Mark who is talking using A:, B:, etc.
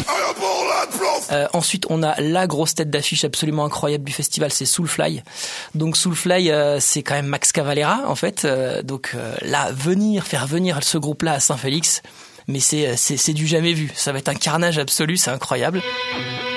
A: Ensuite, on a la grosse tête d'affiche absolument incroyable du festival, c'est Soulfly. Donc Soulfly, c'est quand même Max Cavalera en fait. Là, faire venir ce groupe-là à Saint-Félix, mais c'est du jamais vu. Ça va être un carnage absolu, c'est incroyable.